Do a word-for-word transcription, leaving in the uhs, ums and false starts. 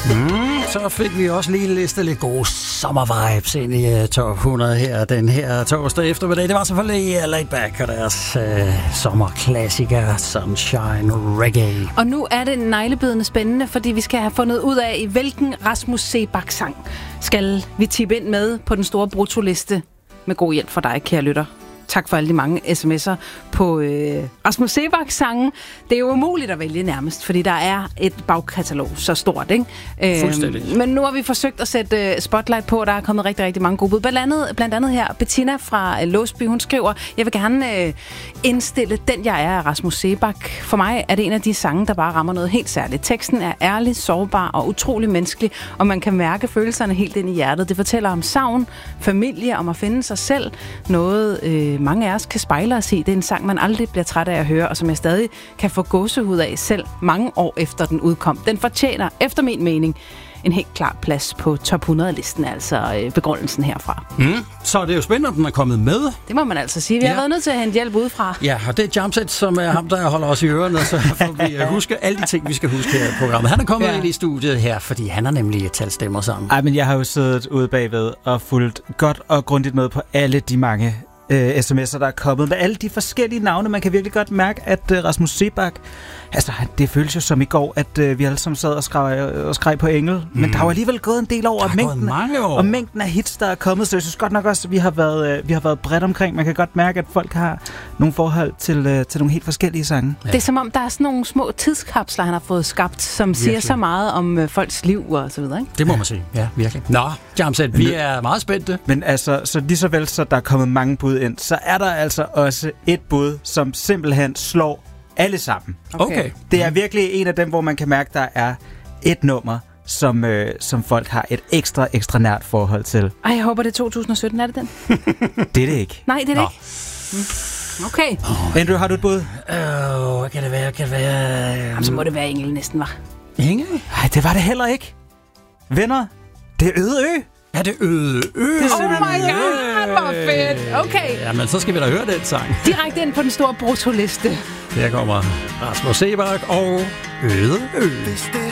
Mm, så fik vi også lige listet lidt gode sommervibes ind i uh, top hundrede her den her torsdag eftermiddag. Det var selvfølgelig uh, Laid Back og deres uh, sommerklassiker Sunshine Reggae. Og nu er det neglebidende spændende, fordi vi skal have fundet ud af, i hvilken Rasmus Seebach-sang skal vi tippe ind med på den store bruttoliste med god hjælp fra dig, kære lytter. Tak for alle de mange sms'er på øh, Rasmus Seebach-sangen. Det er jo umuligt at vælge nærmest, fordi der er et bagkatalog så stort, ikke? Fuldstændig. Men nu har vi forsøgt at sætte øh, spotlight på, der er kommet rigtig, rigtig mange gode bud. Blandt andet, blandt andet her, Bettina fra øh, Låsby, hun skriver, jeg vil gerne øh, indstille Den jeg er af Rasmus Seebach. For mig er det en af de sange, der bare rammer noget helt særligt. Teksten er ærlig, sårbar og utrolig menneskelig, og man kan mærke følelserne helt ind i hjertet. Det fortæller om savn, familie, om at finde sig selv. Noget øh, mange af os kan spejle os i. Det er en sang, man aldrig bliver træt af at høre, og som jeg stadig kan få gåsehud af selv mange år efter den udkom. Den fortjener, efter min mening, en helt klar plads på top hundrede-listen, altså øh, begrundelsen herfra. Mm. Så er det jo spændende, om den er kommet med. Det må man altså sige. Vi ja. har været nødt til at hente hjælp udefra. Ja, og det er Jamset, som er ham, der holder os i ørerne, så får vi huske alle de ting, vi skal huske her i programmet. Han er kommet ja. ind i studiet her, fordi han har nemlig talt stemmer sammen. Ej, men jeg har jo siddet ude bagved og fulgt godt og grundigt med på alle de mange Øh, sms'er, der er kommet med alle de forskellige navne. Man kan virkelig godt mærke, at øh, Rasmus Seebach, altså det føles jo som i går, at øh, vi alle sammen sad og skreg, og skreg på Engel, mm. men der var alligevel gået en del over, og mængden, og mængden af hits, der er kommet, så jeg synes godt nok også, at vi har været, øh, vi har været bredt omkring. Man kan godt mærke, at folk har nogle forhold til, øh, til nogle helt forskellige sange. Ja. Det er som om, der er sådan nogle små tidskapsler, han har fået skabt, som virkelig siger så meget om øh, folks liv og så videre, ikke? Det må man sige, ja, virkelig. Nå, Jamset, vi er meget spændte. Men altså, så lige så vel, så der er kommet mange bud ind, så er der altså også et bud, som simpelthen slår alle sammen. Okay. okay. Det er virkelig en af dem, hvor man kan mærke, der er et nummer, som, øh, som folk har et ekstra, ekstra nært forhold til. Ej, jeg håber, det er to tusind sytten, er det den? Det er det ikke. Nej, det er det Nå. ikke. Mm. Okay. Oh. Andrew, har du et bud? Åh, oh, kan det være, kan det være... Um... Jamen, så må det være Engel næsten, var. Engel? Nej, det var det heller ikke. Venner, det er Øde Ø. Ja, det er Øde Ø. Oh my god, hvor fedt. Okay. Jamen, så skal vi da høre den sang. Direkte ind på den store bruttoliste. Her kommer Rasmus Seebach og Øde Ø. Hvis det